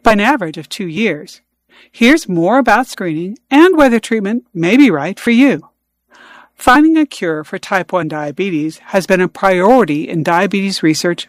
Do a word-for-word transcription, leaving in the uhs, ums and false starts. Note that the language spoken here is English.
by an average of two years. Here's more about screening and whether treatment may be right for you. Finding a cure for type one diabetes has been a priority in diabetes research